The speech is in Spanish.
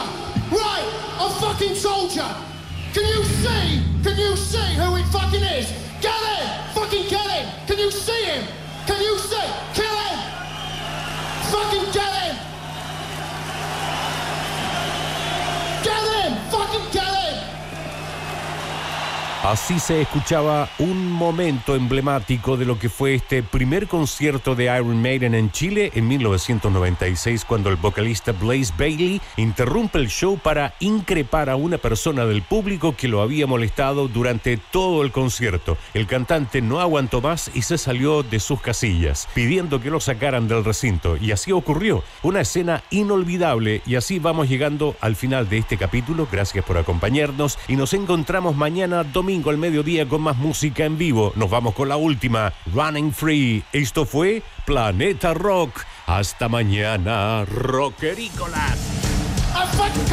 Right, I fucking told ya. Can you see? Can you see who it fucking is? Get him! Fucking get him! Can you see him? Can you see? Kill him! Fucking get him! Get him! Fucking get him! Así se escuchaba un momento emblemático de lo que fue este primer concierto de Iron Maiden en Chile en 1996, cuando el vocalista Blaze Bayley interrumpe el show para increpar a una persona del público que lo había molestado durante todo el concierto. El cantante no aguantó más y se salió de sus casillas, pidiendo que lo sacaran del recinto, y así ocurrió. Una escena inolvidable, y así vamos llegando al final de este capítulo. Gracias por acompañarnos y nos encontramos mañana domingo al mediodía con más música en vivo. Nos vamos con la última, Running Free. Esto fue Planeta Rock. Hasta mañana, rockerícolas.